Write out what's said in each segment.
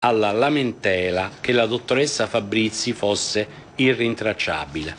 alla lamentela che la dottoressa Fabrizi fosse irrintracciabile.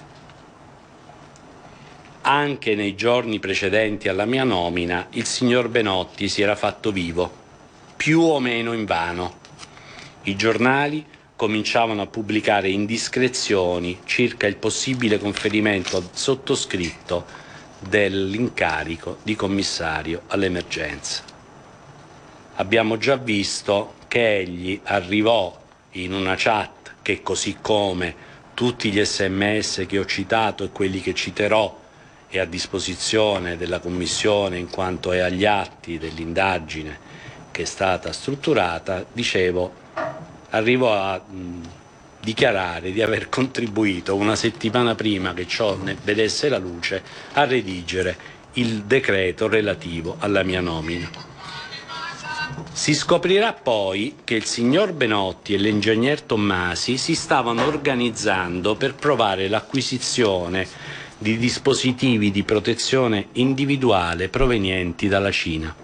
Anche nei giorni precedenti alla mia nomina il signor Benotti si era fatto vivo, più o meno invano. I giornali cominciavano a pubblicare indiscrezioni circa il possibile conferimento al sottoscritto dell'incarico di commissario all'emergenza. Abbiamo già visto che egli arrivò in una chat che, così come tutti gli SMS che ho citato e quelli che citerò, è a disposizione della Commissione in quanto è agli atti dell'indagine che è stata strutturata, dicevo, arrivò a dichiarare di aver contribuito una settimana prima che ciò ne vedesse la luce a redigere il decreto relativo alla mia nomina. Si scoprirà poi che il signor Benotti e l'ingegner Tommasi si stavano organizzando per provare l'acquisizione di dispositivi di protezione individuale provenienti dalla Cina.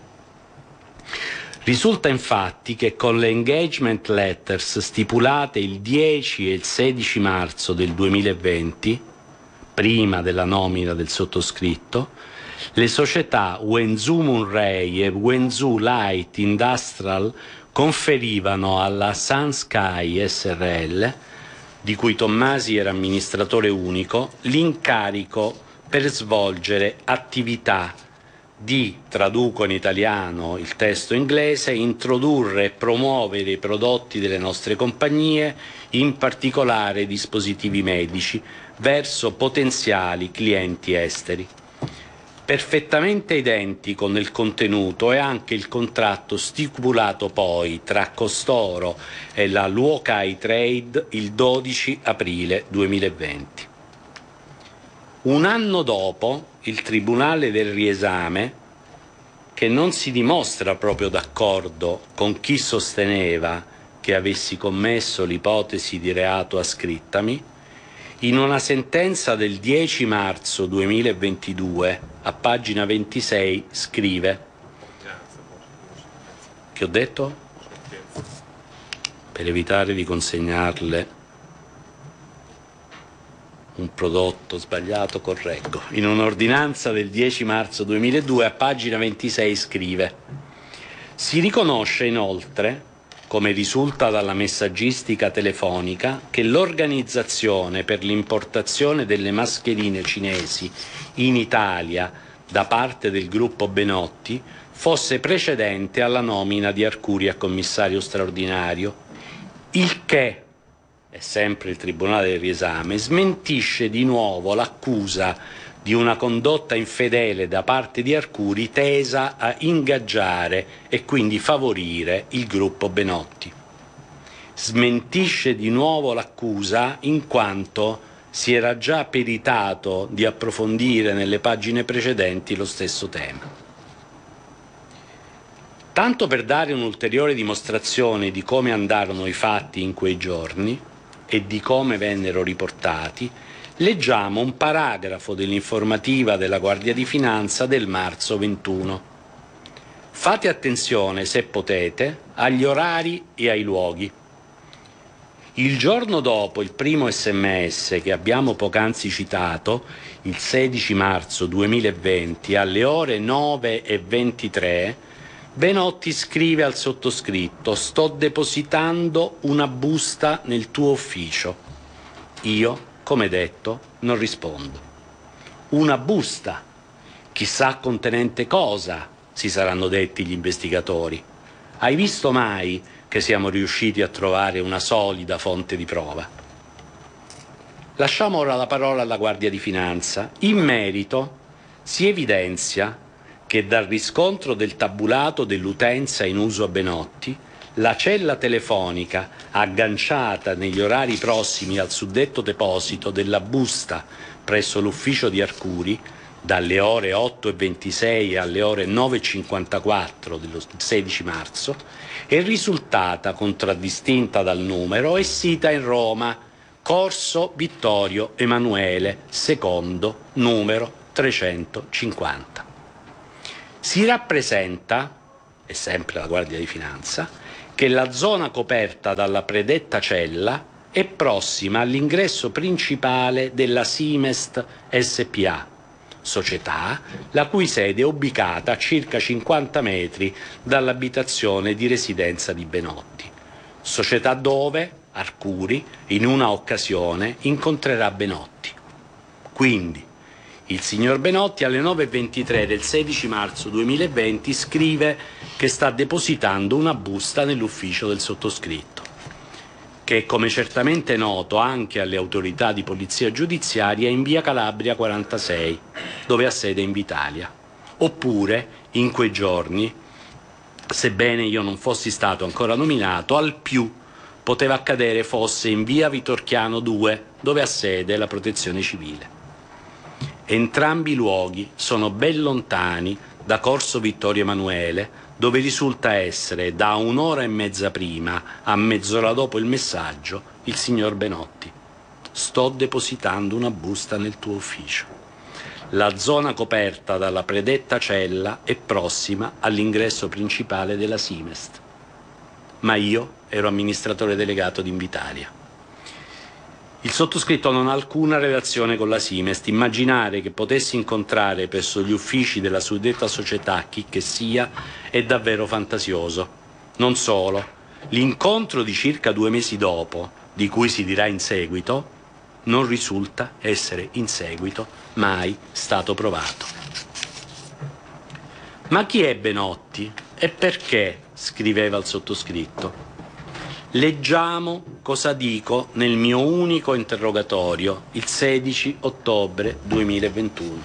Risulta infatti che con le engagement letters stipulate il 10 e il 16 marzo del 2020, prima della nomina del sottoscritto, le società Wenzhou Munray e Wenzhou Light Industrial conferivano alla SunSky Srl, di cui Tommasi era amministratore unico, l'incarico per svolgere attività di, traduco in italiano il testo inglese, introdurre e promuovere i prodotti delle nostre compagnie, in particolare dispositivi medici, verso potenziali clienti esteri. Perfettamente identico nel contenuto è anche il contratto stipulato poi tra costoro e la Luokai Trade il 12 aprile 2020. Un anno dopo, il Tribunale del Riesame, che non si dimostra proprio d'accordo con chi sosteneva che avessi commesso l'ipotesi di reato ascrittami, in una sentenza del 10 marzo 2022, a pagina 26, scrive: che ho detto? Per evitare di consegnarle un prodotto sbagliato, correggo. In un'ordinanza del 10 marzo 2002, a pagina 26, scrive: si riconosce inoltre, come risulta dalla messaggistica telefonica, che l'organizzazione per l'importazione delle mascherine cinesi in Italia da parte del gruppo Benotti fosse precedente alla nomina di Arcuri a commissario straordinario, il che, è sempre il Tribunale del Riesame, smentisce di nuovo l'accusa di una condotta infedele da parte di Arcuri tesa a ingaggiare e quindi favorire il gruppo Benotti. Smentisce di nuovo l'accusa in quanto si era già peritato di approfondire nelle pagine precedenti lo stesso tema. Tanto per dare un'ulteriore dimostrazione di come andarono i fatti in quei giorni e di come vennero riportati, leggiamo un paragrafo dell'informativa della Guardia di Finanza del marzo 21. Fate attenzione, se potete, agli orari e ai luoghi. Il giorno dopo il primo SMS che abbiamo poc'anzi citato, il 16 marzo 2020, alle ore 9:23, Benotti scrive al sottoscritto: sto depositando una busta nel tuo ufficio. Io, come detto, non rispondo. Una busta, chissà contenente cosa, si saranno detti gli investigatori. Hai visto mai che siamo riusciti a trovare una solida fonte di prova? Lasciamo ora la parola alla Guardia di Finanza. In merito si evidenzia che dal riscontro del tabulato dell'utenza in uso a Benotti, la cella telefonica agganciata negli orari prossimi al suddetto deposito della busta presso l'ufficio di Arcuri, dalle ore 8:26 alle ore 9:54 dello 16 marzo, è risultata contraddistinta dal numero e sita in Roma, Corso Vittorio Emanuele II, numero 350. Si rappresenta, è sempre la Guardia di Finanza, che la zona coperta dalla predetta cella è prossima all'ingresso principale della Simest SpA, società la cui sede è ubicata a circa 50 metri dall'abitazione di residenza di Benotti, società dove Arcuri in una occasione incontrerà Benotti. Quindi il signor Benotti alle 9:23 del 16 marzo 2020 scrive che sta depositando una busta nell'ufficio del sottoscritto, che, come certamente noto anche alle autorità di polizia giudiziaria, è in via Calabria 46, dove ha sede Invitalia. Oppure, in quei giorni, sebbene io non fossi stato ancora nominato, al più poteva accadere fosse in via Vitorchiano 2, dove ha sede la Protezione Civile. Entrambi i luoghi sono ben lontani da Corso Vittorio Emanuele, dove risulta essere da un'ora e mezza prima a mezz'ora dopo il messaggio il signor Benotti. Sto depositando una busta nel tuo ufficio. La zona coperta dalla predetta cella è prossima all'ingresso principale della Simest. Ma io ero amministratore delegato di Invitalia. Il sottoscritto non ha alcuna relazione con la Simest. Immaginare che potessi incontrare presso gli uffici della suddetta società chi che sia è davvero fantasioso. Non solo, l'incontro di circa 2 mesi dopo, di cui si dirà in seguito, non risulta essere in seguito mai stato provato. Ma chi è Benotti e perché scriveva il sottoscritto? Leggiamo cosa dico nel mio unico interrogatorio il 16 ottobre 2021.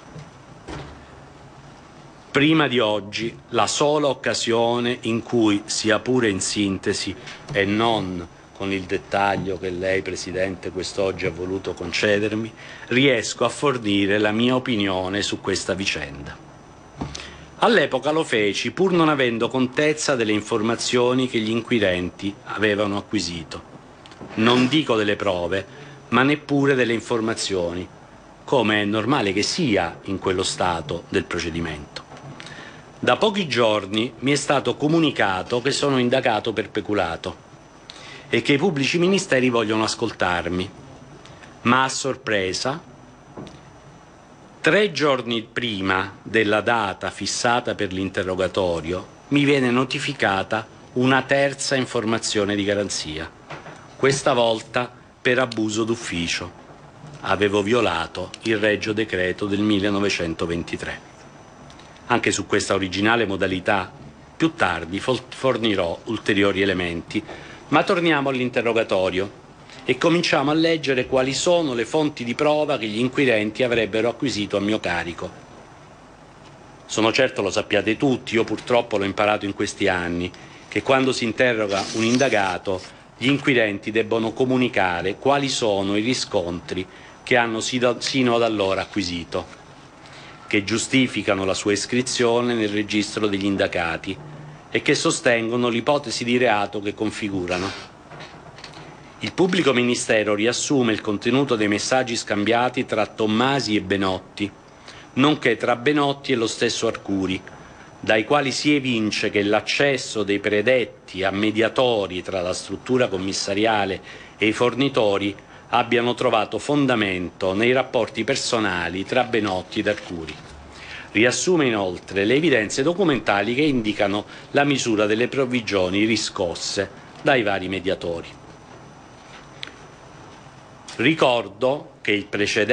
Prima di oggi, la sola occasione in cui, sia pure in sintesi e non con il dettaglio che lei, Presidente, quest'oggi ha voluto concedermi, riesco a fornire la mia opinione su questa vicenda. All'epoca lo feci pur non avendo contezza delle informazioni che gli inquirenti avevano acquisito. Non dico delle prove, ma neppure delle informazioni, come è normale che sia in quello stato del procedimento. Da pochi giorni mi è stato comunicato che sono indagato per peculato e che i pubblici ministeri vogliono ascoltarmi, ma a sorpresa 3 giorni prima della data fissata per l'interrogatorio mi viene notificata una terza informazione di garanzia, questa volta per abuso d'ufficio. Avevo violato il Regio Decreto del 1923. Anche su questa originale modalità più tardi fornirò ulteriori elementi, ma torniamo all'interrogatorio e cominciamo a leggere quali sono le fonti di prova che gli inquirenti avrebbero acquisito a mio carico. Sono certo lo sappiate tutti, io purtroppo l'ho imparato in questi anni, che quando si interroga un indagato gli inquirenti debbono comunicare quali sono i riscontri che hanno sino ad allora acquisito, che giustificano la sua iscrizione nel registro degli indagati e che sostengono l'ipotesi di reato che configurano. Il pubblico ministero riassume il contenuto dei messaggi scambiati tra Tommasi e Benotti, nonché tra Benotti e lo stesso Arcuri, dai quali si evince che l'accesso dei predetti a mediatori tra la struttura commissariale e i fornitori abbiano trovato fondamento nei rapporti personali tra Benotti ed Arcuri. Riassume inoltre le evidenze documentali che indicano la misura delle provvigioni riscosse dai vari mediatori. Ricordo che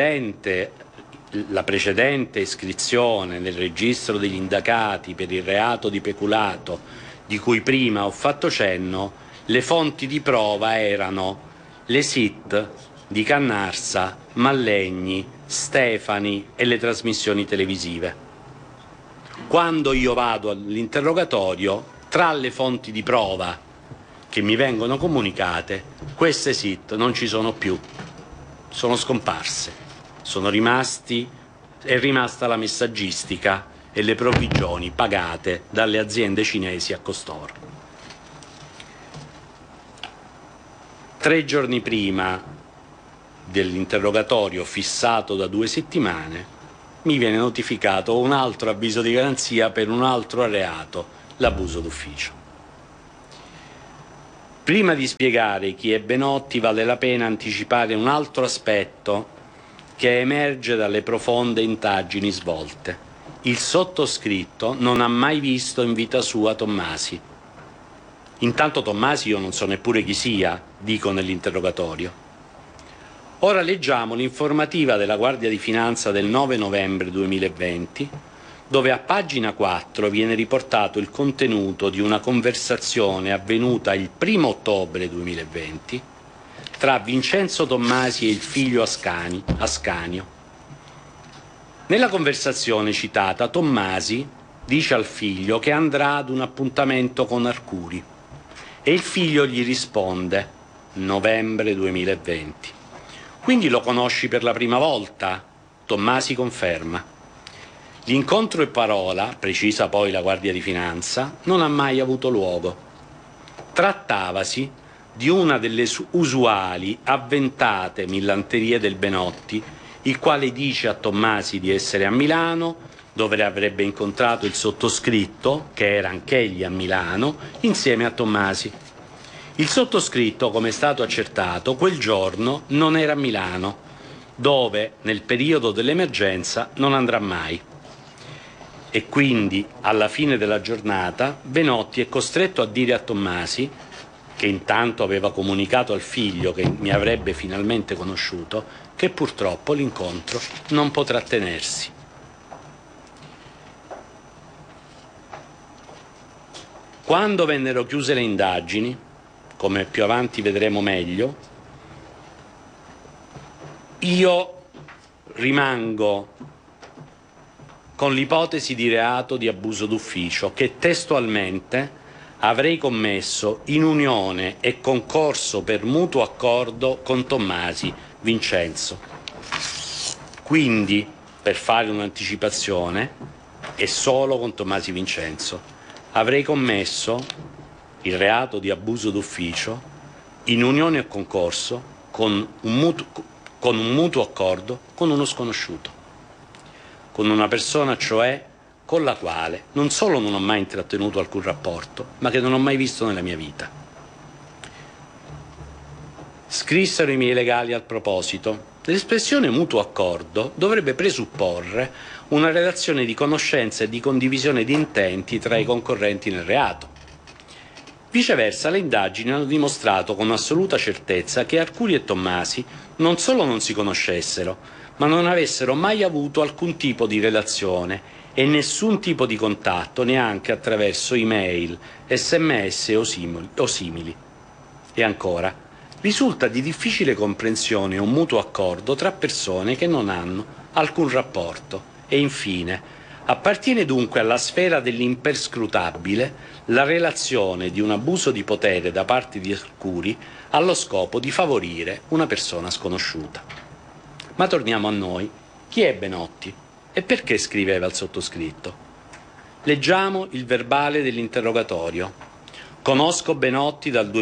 la precedente iscrizione nel registro degli indagati per il reato di peculato, di cui prima ho fatto cenno, le fonti di prova erano le SIT di Cannarsa, Mallegni, Stefani e le trasmissioni televisive. Quando io vado all'interrogatorio, tra le fonti di prova che mi vengono comunicate, queste SIT non ci sono più. Sono scomparse, è rimasta la messaggistica e le provvigioni pagate dalle aziende cinesi a costoro. 3 giorni prima dell'interrogatorio fissato da 2 settimane mi viene notificato un altro avviso di garanzia per un altro reato, l'abuso d'ufficio. Prima di spiegare chi è Benotti vale la pena anticipare un altro aspetto che emerge dalle profonde indagini svolte. Il sottoscritto non ha mai visto in vita sua Tommasi. Intanto Tommasi io non so neppure chi sia, dico nell'interrogatorio. Ora leggiamo l'informativa della Guardia di Finanza del 9 novembre 2020, dove a pagina 4 viene riportato il contenuto di una conversazione avvenuta il 1 ottobre 2020 tra Vincenzo Tommasi e il figlio Ascanio. Nella conversazione citata, Tommasi dice al figlio che andrà ad un appuntamento con Arcuri e il figlio gli risponde: novembre 2020. Quindi lo conosci per la prima volta? Tommasi conferma. L'incontro e parola, precisa poi la Guardia di Finanza, non ha mai avuto luogo. Trattavasi di una delle usuali avventate millanterie del Benotti, il quale dice a Tommasi di essere a Milano, dove avrebbe incontrato il sottoscritto, che era anch'egli a Milano, insieme a Tommasi. Il sottoscritto, come è stato accertato, quel giorno non era a Milano, dove nel periodo dell'emergenza non andrà mai. E quindi, alla fine della giornata, Benotti è costretto a dire a Tommasi, che intanto aveva comunicato al figlio che mi avrebbe finalmente conosciuto, che purtroppo l'incontro non potrà tenersi. Quando vennero chiuse le indagini, come più avanti vedremo meglio, io rimango con l'ipotesi di reato di abuso d'ufficio che testualmente avrei commesso in unione e concorso per mutuo accordo con Tommasi Vincenzo. Quindi, per fare un'anticipazione, e solo con Tommasi Vincenzo, avrei commesso il reato di abuso d'ufficio in unione e concorso con un mutuo accordo con uno sconosciuto, con una persona cioè con la quale non solo non ho mai intrattenuto alcun rapporto, ma che non ho mai visto nella mia vita. Scrissero i miei legali al proposito: l'espressione mutuo accordo dovrebbe presupporre una relazione di conoscenza e di condivisione di intenti tra i concorrenti nel reato. Viceversa, le indagini hanno dimostrato con assoluta certezza che Arcuri e Tommasi non solo non si conoscessero, ma non avessero mai avuto alcun tipo di relazione e nessun tipo di contatto, neanche attraverso email, SMS o simili. E ancora, risulta di difficile comprensione un mutuo accordo tra persone che non hanno alcun rapporto. E infine, appartiene dunque alla sfera dell'imperscrutabile la relazione di un abuso di potere da parte di Arcuri allo scopo di favorire una persona sconosciuta. Ma torniamo a noi. Chi è Benotti? E perché scriveva al sottoscritto? Leggiamo il verbale dell'interrogatorio. Conosco Benotti dal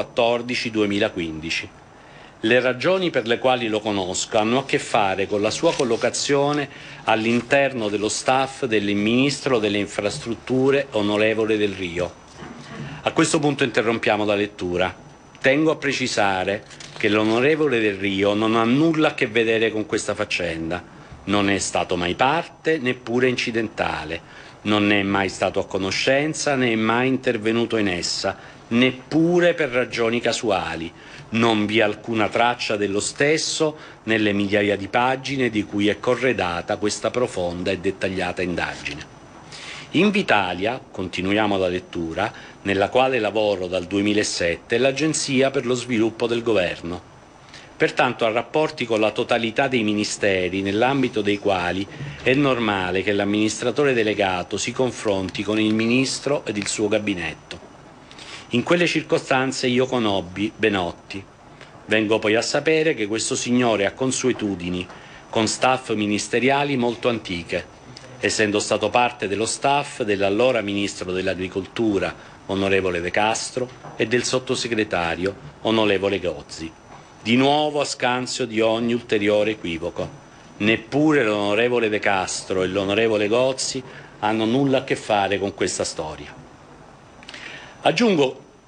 2014-2015. Le ragioni per le quali lo conosco hanno a che fare con la sua collocazione all'interno dello staff del Ministro delle Infrastrutture, onorevole Del Rio. A questo punto interrompiamo la lettura. Tengo a precisare che l'onorevole Del Rio non ha nulla a che vedere con questa faccenda. Non è stato mai parte, neppure incidentale, non ne è mai stato a conoscenza, né è mai intervenuto in essa, neppure per ragioni casuali. Non vi è alcuna traccia dello stesso nelle migliaia di pagine di cui è corredata questa profonda e dettagliata indagine. Invitalia, continuiamo la lettura, nella quale lavoro dal 2007, è l'Agenzia per lo sviluppo del governo. Pertanto ha rapporti con la totalità dei ministeri, nell'ambito dei quali è normale che l'amministratore delegato si confronti con il ministro ed il suo gabinetto. In quelle circostanze io conobbi Benotti. Vengo poi a sapere che questo signore ha consuetudini con staff ministeriali molto antiche, essendo stato parte dello staff dell'allora Ministro dell'Agricoltura, onorevole De Castro, e del sottosegretario, onorevole Gozzi. Di nuovo a scanso di ogni ulteriore equivoco. Neppure l'onorevole De Castro e l'onorevole Gozzi hanno nulla a che fare con questa storia. Aggiungo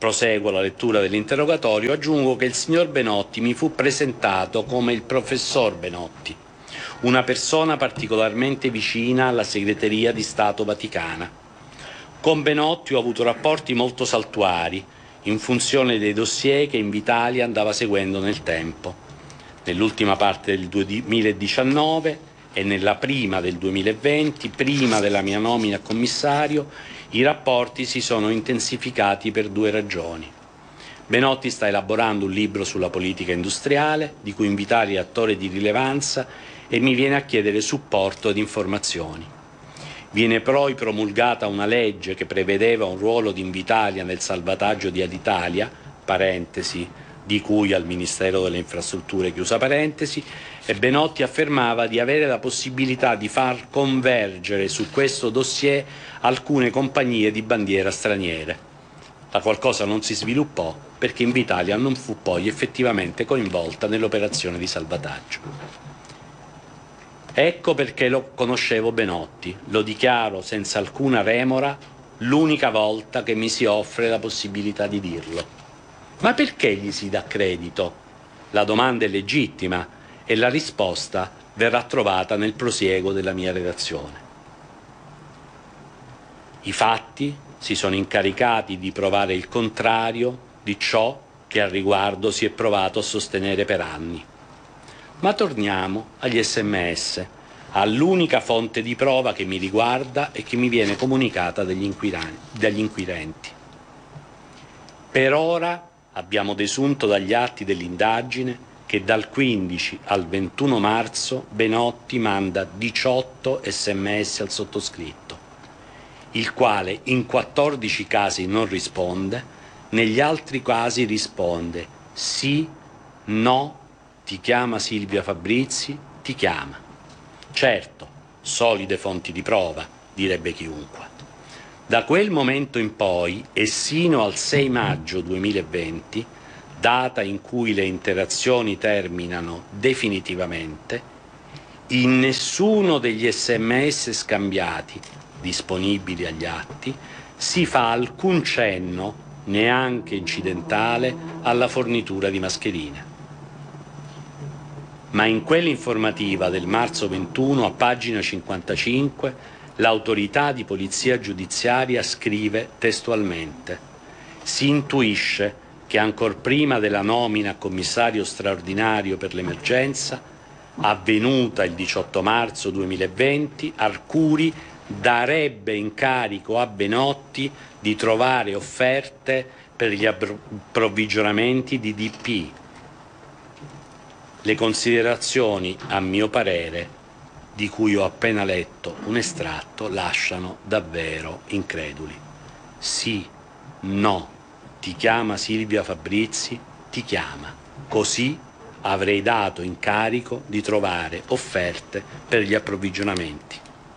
proseguo la lettura dell'interrogatorio, aggiungo che il signor Benotti mi fu presentato come il professor Benotti, una persona particolarmente vicina alla segreteria di Stato vaticana. Con Benotti ho avuto rapporti molto saltuari, in funzione dei dossier che Invitalia andava seguendo nel tempo. Nell'ultima parte del 2019 e nella prima del 2020, prima della mia nomina a commissario, i rapporti si sono intensificati per due ragioni. Benotti sta elaborando un libro sulla politica industriale, di cui Invitalia è attore di rilevanza, e mi viene a chiedere supporto ed informazioni. Viene poi promulgata una legge che prevedeva un ruolo di Invitalia nel salvataggio di Alitalia, parentesi, di cui al Ministero delle Infrastrutture, chiusa parentesi, e Benotti affermava di avere la possibilità di far convergere su questo dossier alcune compagnie di bandiera straniere. La qualcosa non si sviluppò perché Invitalia non fu poi effettivamente coinvolta nell'operazione di salvataggio. Ecco perché lo conoscevo Benotti, lo dichiaro senza alcuna remora, l'unica volta che mi si offre la possibilità di dirlo. Ma perché gli si dà credito? La domanda è legittima e la risposta verrà trovata nel prosieguo della mia redazione. I fatti si sono incaricati di provare il contrario di ciò che al riguardo si è provato a sostenere per anni. Ma torniamo agli SMS, all'unica fonte di prova che mi riguarda e che mi viene comunicata dagli inquirenti. Per ora abbiamo desunto dagli atti dell'indagine che dal 15 al 21 marzo Benotti manda 18 SMS al sottoscritto, il quale in 14 casi non risponde, negli altri casi risponde sì, no, ti chiama Silvia Fabrizi, ti chiama. Certo, solide fonti di prova, direbbe chiunque. Da quel momento in poi e sino al 6 maggio 2020, data in cui le interazioni terminano definitivamente, in nessuno degli SMS scambiati, disponibili agli atti, si fa alcun cenno, neanche incidentale, alla fornitura di mascherine. Ma in quell'informativa del marzo 21, a pagina 55, l'autorità di polizia giudiziaria scrive testualmente: si intuisce che ancor prima della nomina a commissario straordinario per l'emergenza, avvenuta il 18 marzo 2020, Arcuri darebbe incarico a Benotti di trovare offerte per gli approvvigionamenti di DP. Le considerazioni, a mio parere, di cui ho appena letto un estratto, lasciano davvero increduli. Sì, no, ti chiama Silvia Fabrizi, ti chiama. Così avrei dato incarico di trovare offerte per gli approvvigionamenti.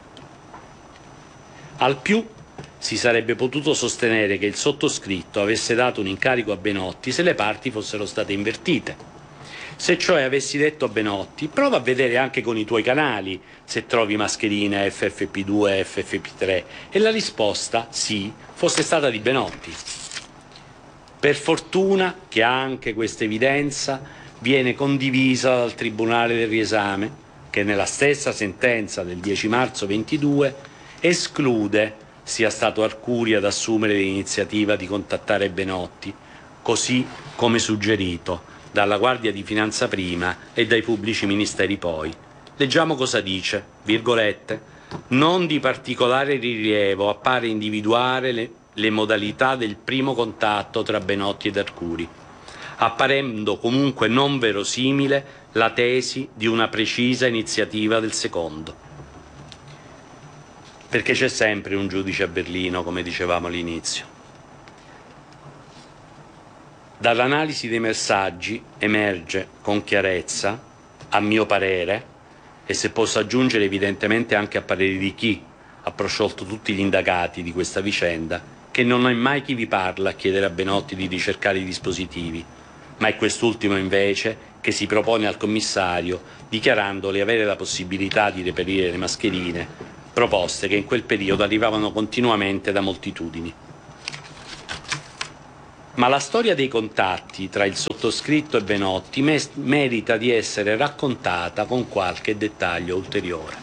Al più si sarebbe potuto sostenere che il sottoscritto avesse dato un incarico a Benotti se le parti fossero state invertite. Se cioè avessi detto a Benotti: prova a vedere anche con i tuoi canali se trovi mascherine FFP2 e FFP3, e la risposta sì fosse stata di Benotti. Per fortuna che anche questa evidenza viene condivisa dal Tribunale del riesame, che nella stessa sentenza del 10 marzo 22 esclude sia stato Arcuri ad assumere l'iniziativa di contattare Benotti, così come suggerito dalla Guardia di Finanza prima e dai pubblici ministeri poi. Leggiamo cosa dice, virgolette: non di particolare rilievo appare individuare le modalità del primo contatto tra Benotti ed Arcuri, apparendo comunque non verosimile la tesi di una precisa iniziativa del secondo. Perché c'è sempre un giudice a Berlino, come dicevamo all'inizio. Dall'analisi dei messaggi emerge con chiarezza, a mio parere, e se posso aggiungere evidentemente anche a parere di chi ha prosciolto tutti gli indagati di questa vicenda, che non è mai chi vi parla a chiedere a Benotti di ricercare i dispositivi, ma è quest'ultimo invece che si propone al commissario dichiarando di avere la possibilità di reperire le mascherine, proposte che in quel periodo arrivavano continuamente da moltitudini. Ma la storia dei contatti tra il sottoscritto e Benotti merita di essere raccontata con qualche dettaglio ulteriore.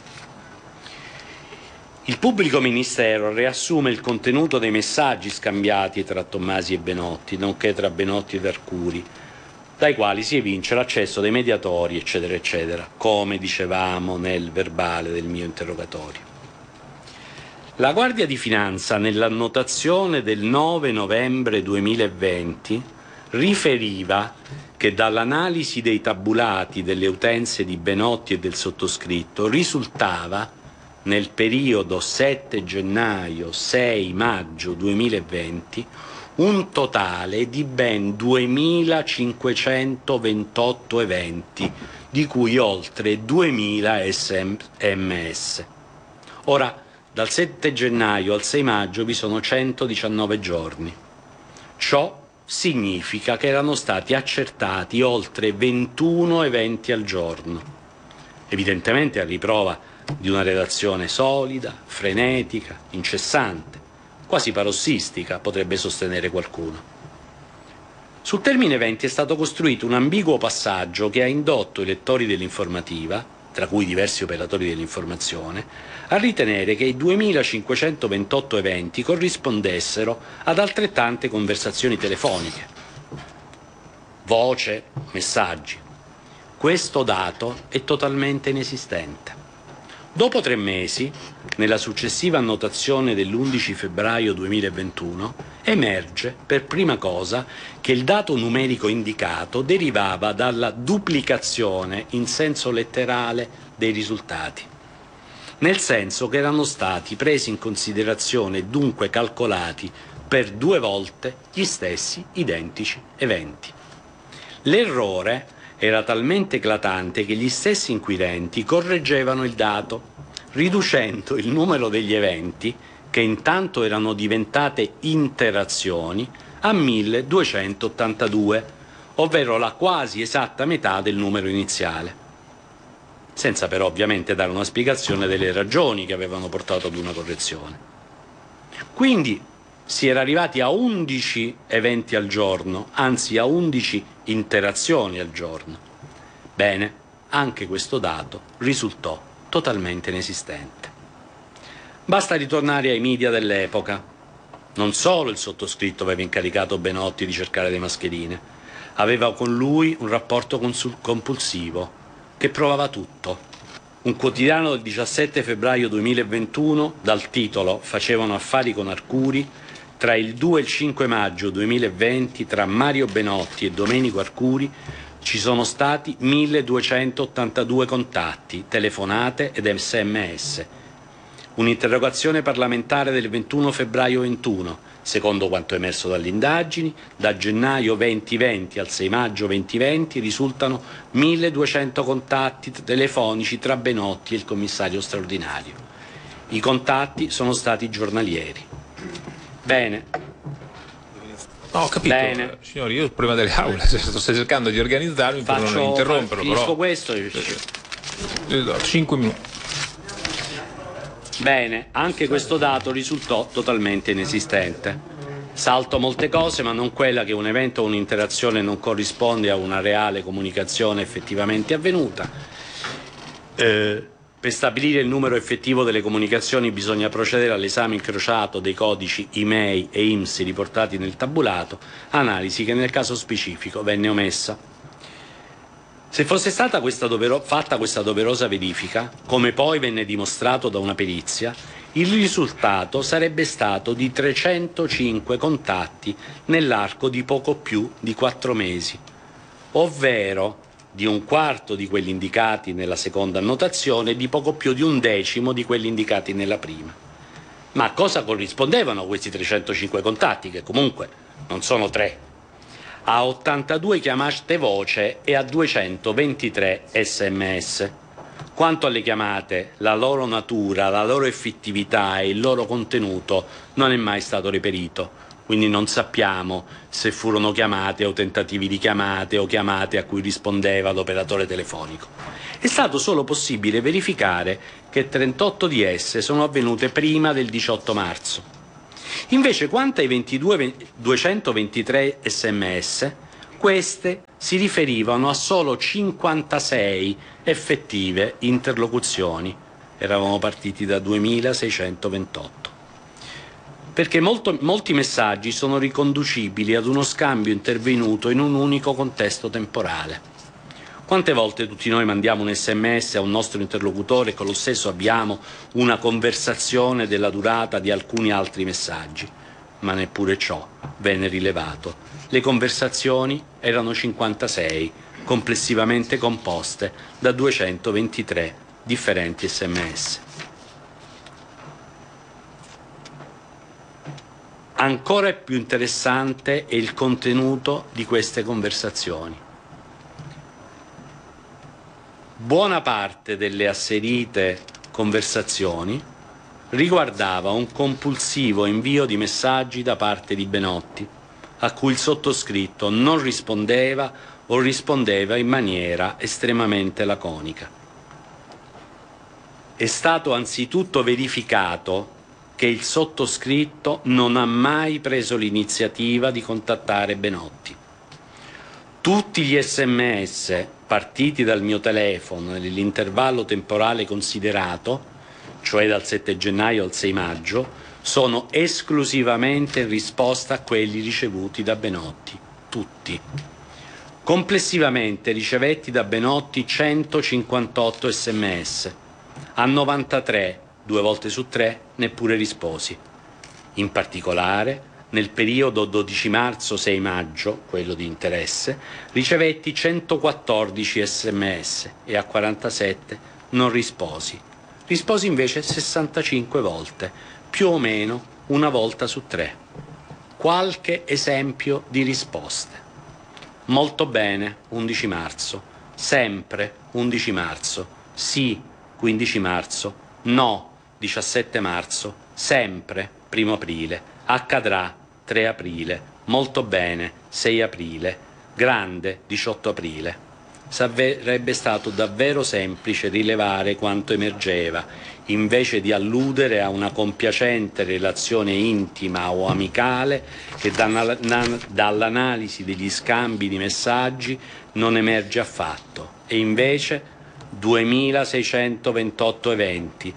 Il pubblico ministero riassume il contenuto dei messaggi scambiati tra Tommasi e Benotti, nonché tra Benotti ed Arcuri, dai quali si evince l'accesso dei mediatori, eccetera, eccetera, come dicevamo nel verbale del mio interrogatorio. La Guardia di Finanza, nell'annotazione del 9 novembre 2020, riferiva che dall'analisi dei tabulati delle utenze di Benotti e del sottoscritto risultava, nel periodo 7 gennaio-6 maggio 2020, un totale di ben 2.528 eventi, di cui oltre 2.000 SMS. Ora, dal 7 gennaio al 6 maggio vi sono 119 giorni. Ciò significa che erano stati accertati oltre 21 eventi al giorno, evidentemente a riprova di una redazione solida, frenetica, incessante, quasi parossistica, potrebbe sostenere qualcuno. Sul termine eventi è stato costruito un ambiguo passaggio che ha indotto i lettori dell'informativa, tra cui diversi operatori dell'informazione, a ritenere che i 2.528 eventi corrispondessero ad altrettante conversazioni telefoniche, voce, messaggi. Questo dato è totalmente inesistente. Dopo 3 mesi, nella successiva annotazione dell'11 febbraio 2021, emerge per prima cosa che il dato numerico indicato derivava dalla duplicazione in senso letterale dei risultati, nel senso che erano stati presi in considerazione e dunque calcolati per 2 volte gli stessi identici eventi. L'errore era talmente eclatante che gli stessi inquirenti correggevano il dato, riducendo il numero degli eventi, che intanto erano diventate interazioni, a 1.282, ovvero la quasi esatta metà del numero iniziale, senza però ovviamente dare una spiegazione delle ragioni che avevano portato ad una correzione. Quindi si era arrivati a 11 eventi al giorno, anzi a 11 interazioni al giorno. Bene, anche questo dato risultò totalmente inesistente. Basta ritornare ai media dell'epoca. Non solo il sottoscritto aveva incaricato Benotti di cercare le mascherine, aveva con lui un rapporto compulsivo che provava tutto. Un quotidiano del 17 febbraio 2021, dal titolo «Facevano affari con Arcuri», tra il 2 e il 5 maggio 2020, tra Mario Benotti e Domenico Arcuri, ci sono stati 1.282 contatti, telefonate ed SMS. Un'interrogazione parlamentare del 21 febbraio 21, secondo quanto emerso dalle indagini, da gennaio 2020 al 6 maggio 2020 risultano 1.200 contatti telefonici tra Benotti e il commissario straordinario. I contatti sono stati giornalieri. Bene. No, ho capito, Bene. Signori, io prima delle aule sto cercando di organizzarmi per non interromperlo, finisco però questo. 5 minuti. Bene, anche questo dato risultò totalmente inesistente. Salto molte cose, ma non quella che un evento o un'interazione non corrisponde a una reale comunicazione effettivamente avvenuta. Per stabilire il numero effettivo delle comunicazioni bisogna procedere all'esame incrociato dei codici IMEI e IMSI riportati nel tabulato, analisi che nel caso specifico venne omessa. Se fosse stata fatta questa doverosa verifica, come poi venne dimostrato da una perizia, il risultato sarebbe stato di 305 contatti nell'arco di poco più di 4 mesi, ovvero di un quarto di quelli indicati nella seconda annotazione e di poco più di un decimo di quelli indicati nella prima. Ma a cosa corrispondevano questi 305 contatti, che comunque non sono 3? A 82 chiamate voce e a 223 SMS. Quanto alle chiamate, la loro natura, la loro effettività e il loro contenuto non è mai stato reperito. Quindi non sappiamo se furono chiamate o tentativi di chiamate o chiamate a cui rispondeva l'operatore telefonico. È stato solo possibile verificare che 38 di esse sono avvenute prima del 18 marzo. Invece, quanto ai 223 sms, queste si riferivano a solo 56 effettive interlocuzioni. Eravamo partiti da 2628. Perché molti messaggi sono riconducibili ad uno scambio intervenuto in un unico contesto temporale. Quante volte tutti noi mandiamo un sms a un nostro interlocutore e con lo stesso abbiamo una conversazione della durata di alcuni altri messaggi? Ma neppure ciò venne rilevato. Le conversazioni erano 56, complessivamente composte da 223 differenti sms. Ancora più interessante è il contenuto di queste conversazioni. Buona parte delle asserite conversazioni riguardava un compulsivo invio di messaggi da parte di Benotti, a cui il sottoscritto non rispondeva o rispondeva in maniera estremamente laconica. È stato anzitutto verificato che il sottoscritto non ha mai preso l'iniziativa di contattare Benotti. Tutti gli sms partiti dal mio telefono nell'intervallo temporale considerato, cioè dal 7 gennaio al 6 maggio, sono esclusivamente in risposta a quelli ricevuti da Benotti. Tutti. Complessivamente ricevetti da Benotti 158 sms. A 93, 2 volte su 3, neppure risposi. In particolare, nel periodo 12 marzo-6 maggio, quello di interesse, ricevetti 114 sms e a 47 non risposi. Risposi invece 65 volte, più o meno una volta su 3. Qualche esempio di risposte. Molto bene, 11 marzo. Sempre, 11 marzo. Sì, 15 marzo. No, 17 marzo. Sempre, 1 aprile. Accadrà, 3 aprile. Molto bene, 6 aprile. Grande, 18 aprile. Sarebbe stato davvero semplice rilevare quanto emergeva, invece di alludere a una compiacente relazione intima o amicale che dall'analisi degli scambi di messaggi non emerge affatto. E invece 2628 eventi,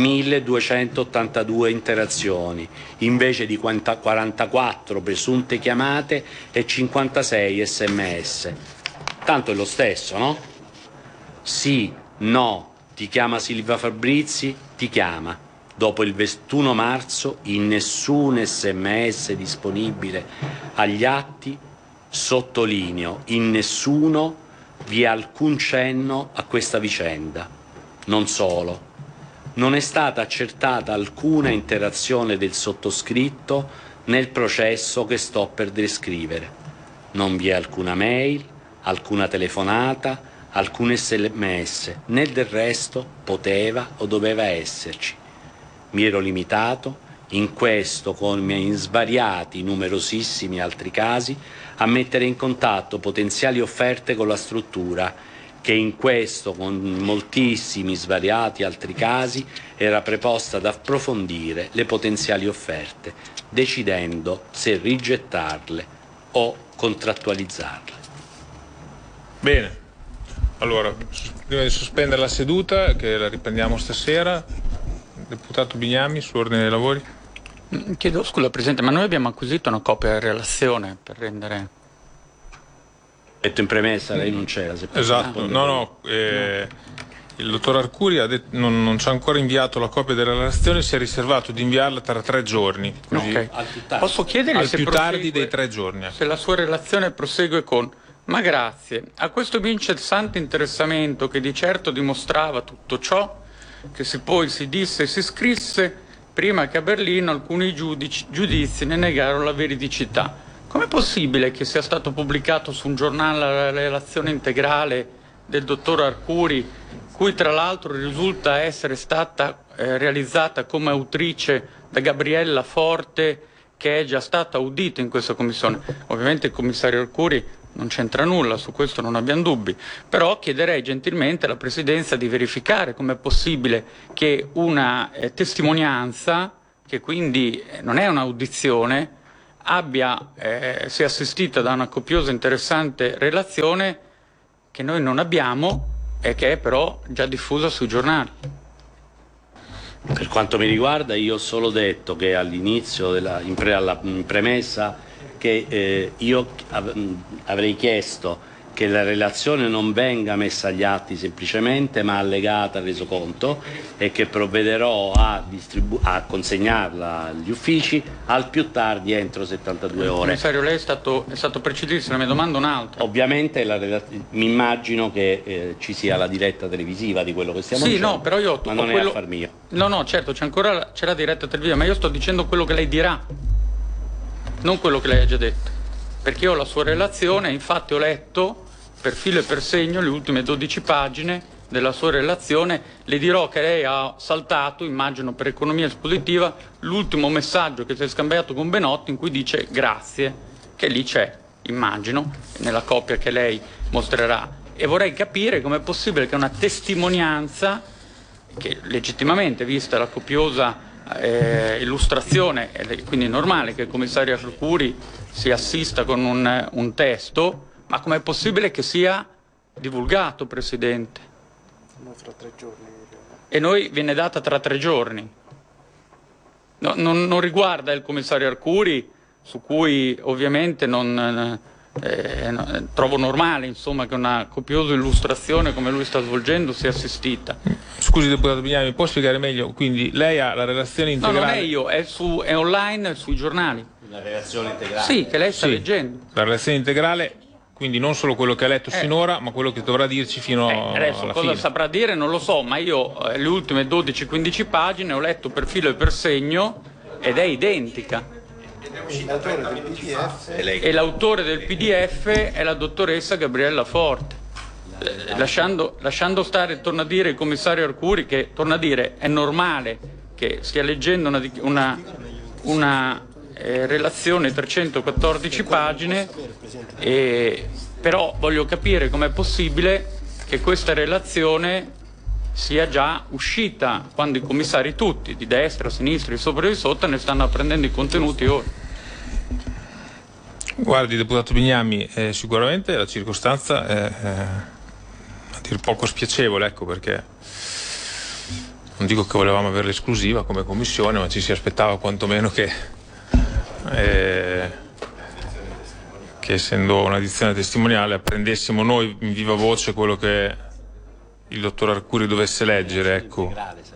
1282 interazioni, invece di 44 presunte chiamate e 56 sms. Tanto è lo stesso, no? Sì, no, ti chiama Silvia Fabrizi, ti chiama. Dopo il 21 marzo, in nessun sms disponibile agli atti, sottolineo, in nessuno vi è alcun cenno a questa vicenda. Non solo. Non è stata accertata alcuna interazione del sottoscritto nel processo che sto per descrivere. Non vi è alcuna mail, alcuna telefonata, alcun sms, né del resto poteva o doveva esserci. Mi ero limitato, in questo come in svariati, numerosissimi altri casi, a mettere in contatto potenziali offerte con la struttura, che in questo, con moltissimi svariati altri casi, era preposta ad approfondire le potenziali offerte, decidendo se rigettarle o contrattualizzarle. Bene, allora, prima di sospendere la seduta, che la riprendiamo stasera, deputato Bignami, sull'ordine dei lavori. Chiedo scusa Presidente, ma noi abbiamo acquisito una copia della relazione per rendere... Detto in premessa, lei non c'era. Esatto, il dottor Arcuri ha detto, non ci ha ancora inviato la copia della relazione, si è riservato di inviarla tra 3 giorni. Così, okay. Posso chiedergli al se più tardi dei 3 giorni. Se la sua relazione prosegue con: ma grazie a questo incessante interessamento che di certo dimostrava tutto ciò che poi si disse e si scrisse, prima che a Berlino alcuni giudizi ne negarono la veridicità. Com'è possibile che sia stato pubblicato su un giornale la relazione integrale del dottor Arcuri, cui tra l'altro risulta essere stata realizzata come autrice da Gabriella Forte, che è già stata audita in questa commissione? Ovviamente il commissario Arcuri non c'entra nulla, su questo non abbiamo dubbi, però chiederei gentilmente alla Presidenza di verificare com'è possibile che una testimonianza che quindi non è un'audizione, sia assistita da una copiosa e interessante relazione che noi non abbiamo e che è però già diffusa sui giornali. Per quanto mi riguarda, io ho solo detto che all'inizio, in premessa, che io avrei chiesto che la relazione non venga messa agli atti semplicemente, ma allegata al resoconto, e che provvederò a consegnarla agli uffici al più tardi entro 72 ore. Commissario, lei è stato precisissimo, la mia domanda è un'altra. Ovviamente mi immagino che ci sia la diretta televisiva di quello che stiamo dicendo, no, però io ma non è affar mio. No, certo, c'è la diretta televisiva, ma io sto dicendo quello che lei dirà, non quello che lei ha già detto. Perché io ho la sua relazione, infatti ho letto per filo e per segno le ultime 12 pagine della sua relazione. Le dirò che lei ha saltato, immagino per economia espositiva, l'ultimo messaggio che si è scambiato con Benotti in cui dice grazie, che lì c'è, immagino, nella copia che lei mostrerà. E vorrei capire com'è possibile che una testimonianza, che legittimamente, vista la copiosa illustrazione, quindi è normale che il commissario Arcuri si assista con un testo, ma com'è possibile che sia divulgato, Presidente? Fra 3 giorni. E noi viene data tra 3 giorni. No, non riguarda il commissario Arcuri, su cui ovviamente trovo normale, insomma, che una copiosa illustrazione come lui sta svolgendo sia assistita. Scusi, deputato Bignami, mi può spiegare meglio? Quindi lei ha la relazione integrale? No, non è io, è online sui giornali. La relazione integrale? Sì, che lei sta leggendo. La relazione integrale, quindi non solo quello che ha letto sinora, ma quello che dovrà dirci fino adesso alla cosa fine. saprà dire non lo so, ma io le ultime 12-15 pagine ho letto per filo e per segno ed è identica. E l'autore del PDF è la dottoressa Gabriella Forte. Lasciando stare, torna a dire il commissario Arcuri, che torna a dire è normale che stia leggendo una relazione 314 pagine, però voglio capire com'è possibile che questa relazione sia già uscita quando i commissari tutti, di destra, a sinistra, di sopra e di sotto, ne stanno apprendendo i contenuti ora. Guardi, deputato Bignami, sicuramente la circostanza è a dir poco spiacevole, ecco, perché non dico che volevamo avere l'esclusiva come commissione, ma ci si aspettava quantomeno che essendo un'audizione testimoniale apprendessimo noi in viva voce quello che il dottor Arcuri dovesse leggere, ecco.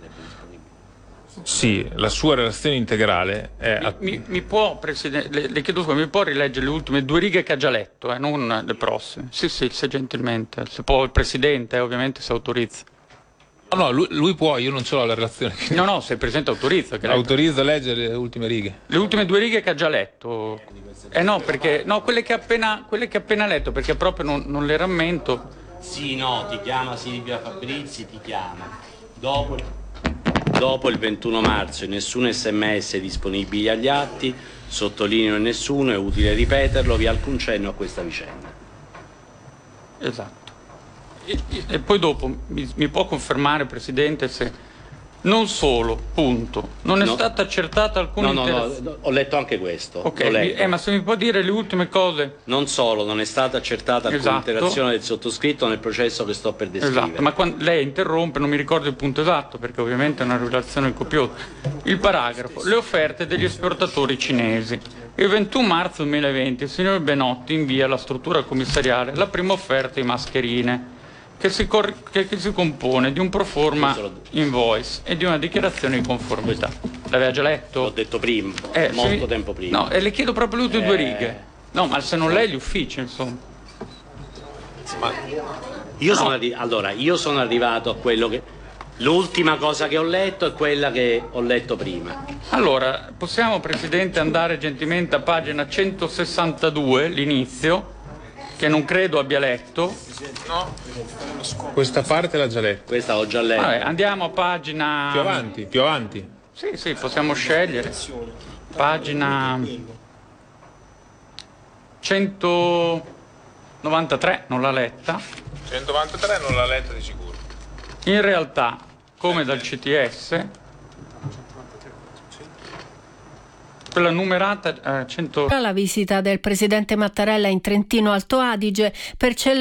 Sì, la sua relazione integrale è... Mi può, Presidente, le chiedo scusa, mi può rileggere le ultime 2 righe che ha già letto, non le prossime? Sì, se gentilmente, se può il Presidente, ovviamente, se autorizza. No, lui può, io non ce l'ho la relazione. No, se il Presidente autorizza. Che autorizza a leggere le ultime righe. Le ultime 2 righe che ha già letto. Quelle che ha appena letto, perché proprio non le rammento. Sì, no, ti chiama Silvia Fabrizi, ti chiama. Dopo il 21 marzo nessun sms è disponibile agli atti, sottolineo nessuno, è utile ripeterlo, vi è alcun cenno a questa vicenda. Esatto. E poi dopo mi può confermare, Presidente, se non solo, punto, non è stata accertata alcuna interazione. No, ho letto anche questo. Ok, ma se mi può dire le ultime cose. Non solo, non è stata accertata alcuna interazione del sottoscritto nel processo che sto per descrivere. Esatto, ma quando lei interrompe non mi ricordo il punto esatto, perché ovviamente è una relazione copiosa. Il paragrafo, le offerte degli esportatori cinesi. Il 21 marzo 2020 il signor Benotti invia alla struttura commissariale la prima offerta in mascherine, che si compone di un proforma invoice e di una dichiarazione di conformità. L'aveva già letto? L'ho detto prima, molto tempo prima. No, e le chiedo proprio le ultime 2 righe. No, ma se non lei gli uffici, insomma. Io sono arrivato a quello che... L'ultima cosa che ho letto è quella che ho letto prima. Allora, possiamo, Presidente, andare gentilmente a pagina 162, l'inizio, che non credo abbia letto. No, questa parte l'ha già letta. Questa ho già letto. Vabbè, andiamo a pagina... Più avanti. Sì, possiamo scegliere. Pagina 193, non l'ha letta. 193 non l'ha letta di sicuro. In realtà, come dal CTS, quella numerata 100. La visita del presidente Mattarella in Trentino Alto Adige per celebrare